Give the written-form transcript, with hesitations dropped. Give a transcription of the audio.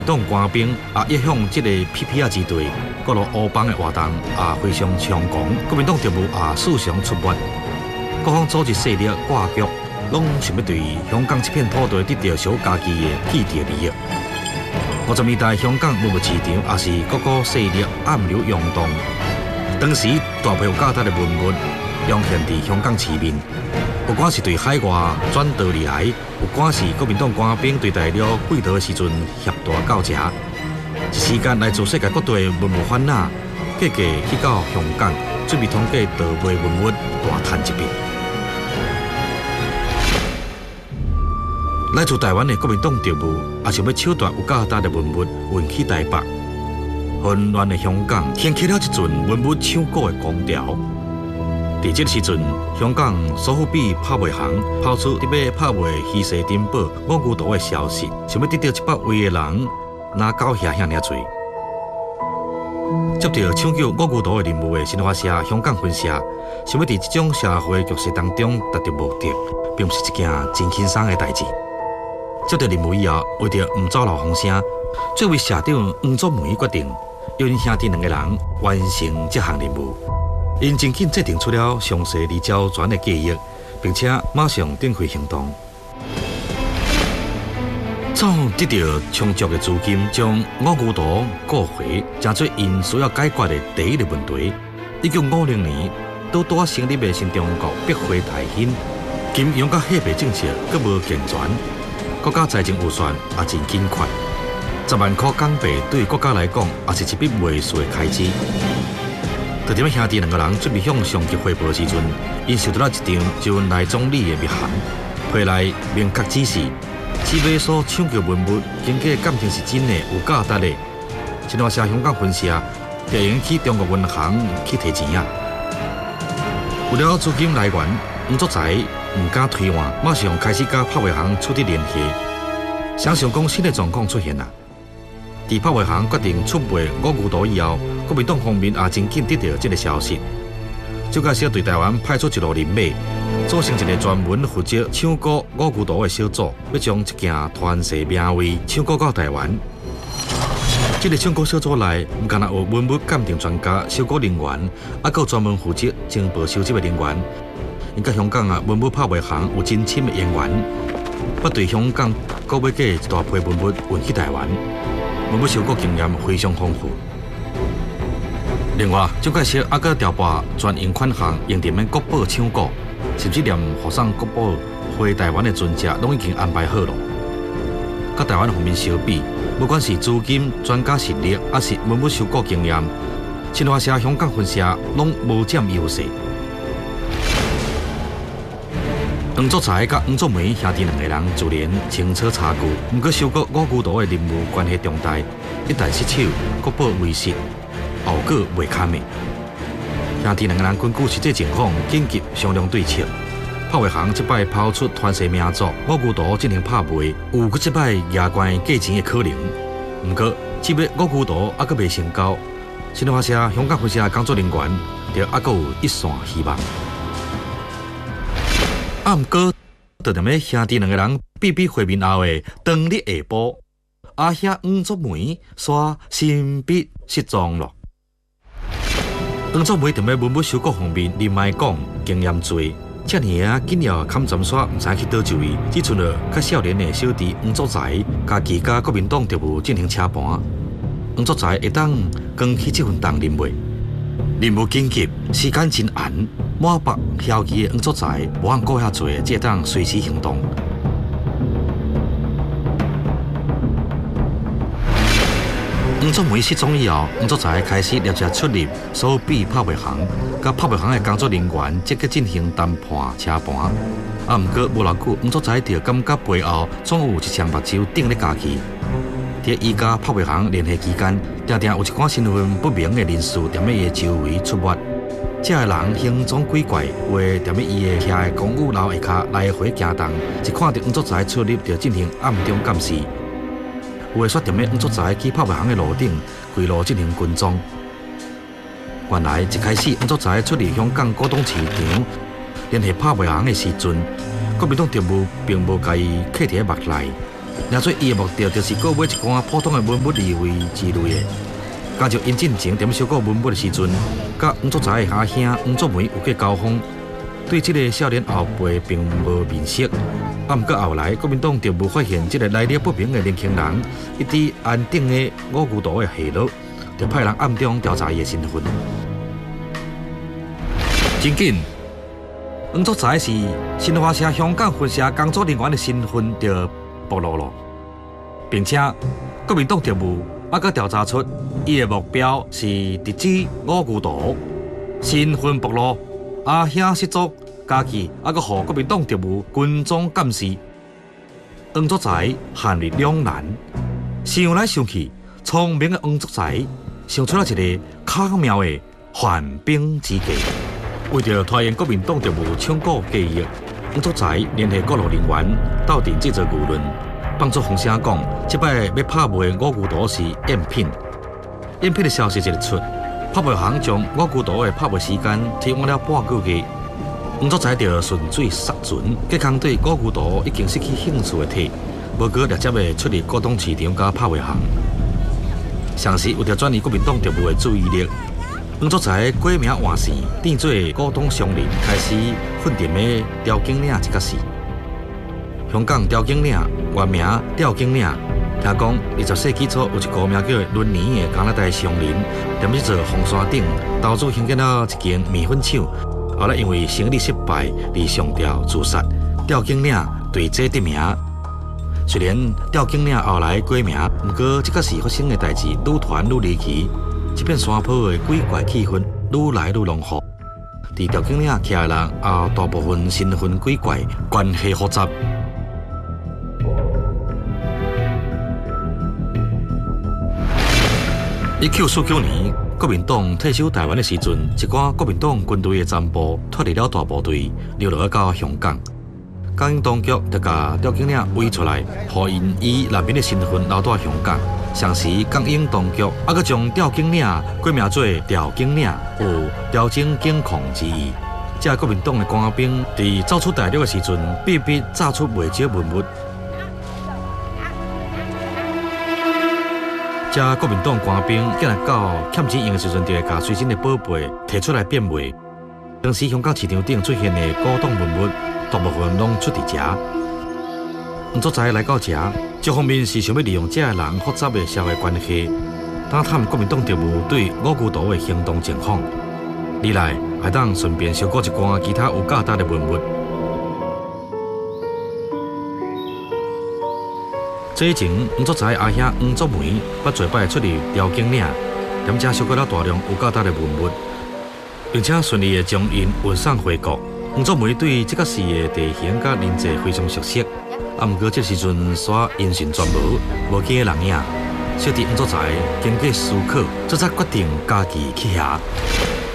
党官兵逆向这个 PPR 支队各路乌帮的活动非常猖狂，国民党特务四常出没，各方组织势力挂局，拢想要对香港这片土地得到属家己的既得利益。50年代香港文物市场也是各个势力暗流涌动，当时大批有价值的文物涌现伫香港市面。不管是对海外转道而来，有管是国民党官兵对大陆贵逃的时阵协大告捷，一时间来自世界各地的文物贩仔，计去到香港，准备通过盗卖文物大赚一笔。来自台湾的国民党特务也想要抢夺有价值的文物运去台北，混乱的香港掀起了一阵文物抢购的狂潮。在这个时阵，香港苏富比拍卖行抛出特别拍卖稀世珍宝五牛犊的消息，想要得到100位的人拿到遐尔多。接到抢救五牛犊的任务的新华社香港分社，想要在这种社会局势当中达到目的，并不是一件真轻松的代志。接到任务以后，为着唔走漏风声，作为社长黄祖梅决定，由因兄弟2个人完成这项任务。因真紧制定出了详细而周全的计划，并且马上展开行动。早得到充足的资金，将五牛犊购回，成做因需要解决的第一个问题。1950年，拄成立的新中国必会大兴，金融甲货币政策阁无健全，国家财政预算也真紧缺，10万块港币对国家来讲也是一笔袂俗的开支。就踮兄弟2个人准备向上级汇报时阵，因收到了一张周恩来总理的密函，批来明确指示，此笔所抢救文物经过鉴定是真的有价值的。新华社香港分社调用去中国银行去提钱啊。为了资金来源，黄祖才唔敢推换，马上开始甲拍卖行取得联系。想想讲新的状况出现啦。在拍卖行决定出卖五牛犊以后，国民党方面也真紧得到这个消息，就开始对台湾派出一路人马，组成一个专门负责抢购五牛犊的小组，要将这件传世名位抢购到台湾。这个抢购小组内，唔仅有文物鉴定专家、收购人员，还有专门负责情报收集的人员。因甲香港文物拍卖行有真深的渊源，捌对香港购买过一大批文物运去台湾。文物收购经验非常丰富。另外，蒋介石还阁调拨专营款项，用伫免国宝抢购，甚至连护送国宝回台湾的船只，拢已经安排好了。甲台湾方面相比，不管是资金、专家实力，还是文物收购经验，新华社香港分社拢无占优势。黄祖才甲黄祖梅兄弟2个人自然清楚差距，不过收购五牛犊的任务关系重大，一旦失手，国宝遗失，后果袂堪的。兄弟2个人根据实际情况，紧急商量对策。拍卖行这摆抛出传世名作五牛犊进行拍卖，有佮这摆牙关价钱的可能。不过，这笔五牛犊还阁未成交，新华社香港分社工作人员就还阁有一线希望。不过，就踮咧兄弟2个人闭闭会面后的当日下晡，阿兄黄祖梅煞神秘失踪了。黄祖梅踮咧文物收购方面，另外讲经验多，遮尔紧要砍斩煞，唔知去倒一位，只剩了较少年的小弟黄祖才，家己甲国民党特务进行车盘。黄祖才会当扛起这份重任袂？任务紧急，时间真晏，满北消极的黄祖才无通顾遐济，只会当随时行动。黄祖梅失踪以后，黄祖才开始立即出入苏富比拍卖行，甲拍卖行的工作人员积极进行谈判车盘。不过无偌久，黄祖才就感觉背后总有一双目睭盯咧家己。在伊甲拍卖行联系期间，常常有一寡身份不明的人士踮咧伊的周围出没。这个人行踪鬼怪，会踮咧伊的遐的公寓楼下骹来回行动，一看到黄祖才出入，就进行暗中监视。有的说踮咧黄祖才去拍卖行的路顶规路进行跟踪。原来一开始黄祖才出入香港古董市场联系拍卖行的时阵，国民党特务并无甲伊刻伫目内。 然做伊的目的就是购买一寡普通的文物礼为之类的。加上因进前踮收购文物的时阵，甲黄祖才的阿兄黄祖梅有过交锋，对这个少年后辈并无面识。啊，毋过后来国民党就无发现这个来历不明的年轻人，一直安定的五孤岛的下落，就派人暗中调查伊的身份。真紧，黄祖才是新华社香港分社工作人员的身份就暴露了，并且国民党特务还阁调查出伊的目标是直指五孤岛，身份暴露，阿兄失足。家己还阁互国民党特务军装监视，黄祖才陷入两难。想来想去，聪明的黄祖才想出了一个巧妙的缓兵之计。为着拖延国民党特务抢购计划，黄祖才联系各路人员斗阵制造舆论，帮助风声讲，这摆要拍卖的五孤岛是赝品。赝品的消息一日出，拍卖行将五孤岛的拍卖时间提晚了半个月。黄祖才就顺水杀船，计空对五孤岛已经失去兴趣的体，无过直接的出入股东市场甲拍卖行。上时为着转移国民党特务的注意力，黄祖才改名换姓，变做股东商人，开始混店的刁景岭这个事。香港刁景岭原名刁景岭，听讲20世纪初有一个名叫伦年的加拿大商人，踮去做红山顶投资兴建了一间面粉厂。后来因为生意失败而上吊自杀，刁景岭对这得名。虽然刁景岭后来改名，不过这个事发生的代志愈传愈离奇，这片山坡的鬼怪气氛愈来愈浓厚。在刁景岭徛的人也大部分身份鬼怪，关系复杂。1949年。国民党退守台湾的时阵，一寡国民党军队的残部脱离了大部队，流落到香港。港英当局就把刁景岭围出来，互因以难民的身份留在香港。上时港英当局还阁将刁景岭改名做刁景岭，有调整警控之意。这国民党的官兵在走出大陆的时阵，必炸出未少文物。这国民党官兵竟然到欠钱用的时阵，就会把随身的宝贝摕出来变卖。当时香港市场顶出现的古董文物，大部分拢出伫遮。黄祖才来到遮，一方面是想要利用这人复杂的社会关系，打探国民党特务对五孤岛的行动情况；二来还当顺便收购一寡其他有价值的文物。这以前，黄祖才阿兄黄祖梅捌做摆出入刁景岭，踮遮收购了大量有价值的文物，并且顺利的将因运送回国。黄祖梅对这个事的地形甲人际非常熟悉，啊，不过这时阵煞音讯全无，无见人影。小弟黄祖才经过思考，这才决定家己去遐。